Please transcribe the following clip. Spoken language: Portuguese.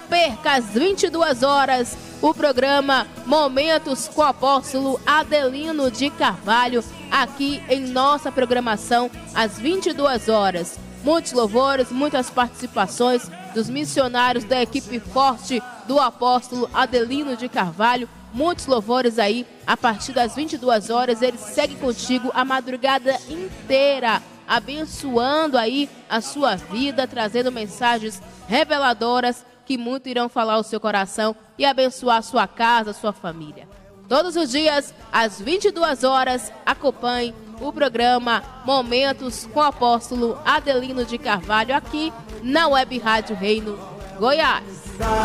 perca às 22 horas o programa Momentos com o Apóstolo Adelino de Carvalho, aqui em nossa programação às 22 horas. Muitos louvores, muitas participações dos missionários da equipe forte do apóstolo Adelino de Carvalho. Muitos louvores aí, a partir das 22 horas, ele segue contigo a madrugada inteira, abençoando aí a sua vida, trazendo mensagens reveladoras que muito irão falar ao seu coração e abençoar a sua casa, a sua família. Todos os dias, às 22 horas, acompanhe o programa Momentos com o Apóstolo Adelino de Carvalho, aqui na Web Rádio Reino Goiás.